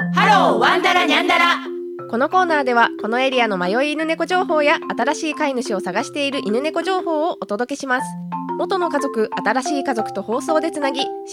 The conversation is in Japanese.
ハローワンダラニャンダラ。 このコーナーではこのエリアの迷い犬猫情報や新しい飼い主を探している犬猫情報をお届けします。元の家族、新しい家族と放送でつなぎ